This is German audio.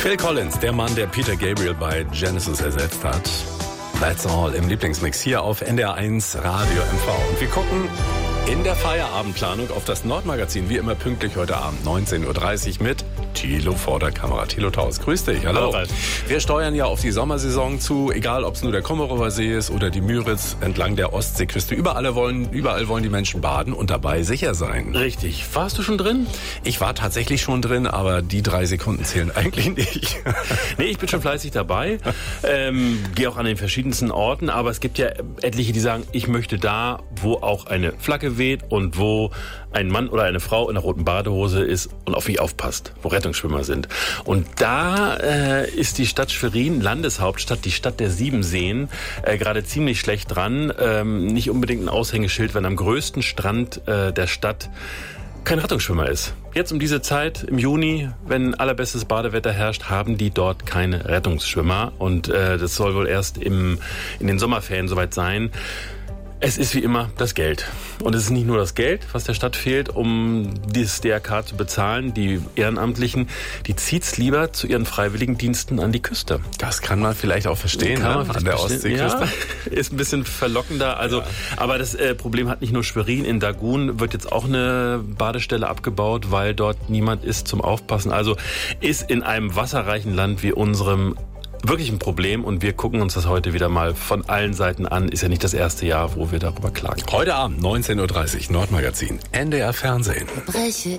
Phil Collins, der Mann, der Peter Gabriel bei Genesis ersetzt hat. That's all im Lieblingsmix hier auf NDR1 Radio MV. Und wir gucken in der Feierabendplanung auf das Nordmagazin, wie immer pünktlich heute Abend, 19.30 Uhr mit Thilo vor der Kamera. Thilo Taus, grüß dich, hallo. Wir steuern ja auf die Sommersaison zu, egal ob es nur der Kummerower See ist oder die Müritz entlang der Ostseeküste. Überall wollen die Menschen baden und dabei sicher sein. Richtig. Warst du schon drin? Ich war tatsächlich schon drin, aber die 3 Sekunden zählen eigentlich nicht. Nee, ich bin schon fleißig dabei. Gehe auch an den verschiedensten Orten, aber es gibt ja etliche, die sagen, ich möchte da, wo auch eine Flagge weht und wo ein Mann oder eine Frau in einer roten Badehose ist und auf mich aufpasst, wo Rettungsschwimmer sind. Und da ist die Stadt Schwerin, Landeshauptstadt, die Stadt der 7 Seen, gerade ziemlich schlecht dran. Nicht unbedingt ein Aushängeschild, wenn am größten Strand der Stadt kein Rettungsschwimmer ist. Jetzt um diese Zeit, im Juni, wenn allerbestes Badewetter herrscht, haben die dort keine Rettungsschwimmer. Und das soll wohl erst in den Sommerferien soweit sein. Es ist wie immer das Geld. Und es ist nicht nur das Geld, was der Stadt fehlt, um dieses DRK zu bezahlen. Die Ehrenamtlichen, die zieht's lieber zu ihren Freiwilligendiensten an die Küste. Das kann man vielleicht auch verstehen, an der Ostseeküste. Ja, ist ein bisschen verlockender. Also, ja. Aber das Problem hat nicht nur Schwerin. In Dagun wird jetzt auch eine Badestelle abgebaut, weil dort niemand ist zum Aufpassen. Also ist in einem wasserreichen Land wie unserem wirklich ein Problem und wir gucken uns das heute wieder mal von allen Seiten an. Ist ja nicht das erste Jahr, wo wir darüber klagen. Heute Abend, 19.30 Uhr, Nordmagazin, NDR Fernsehen. Breche